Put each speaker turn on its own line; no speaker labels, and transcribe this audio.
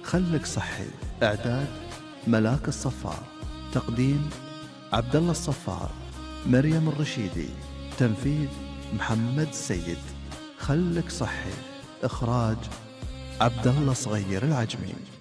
خلك صحي. إعداد ملاك الصفار. تقديم عبد الله الصفار، مريم الرشيدي. تنفيذ محمد السيد. خلك صحي. إخراج عبد الله صغير العجمي.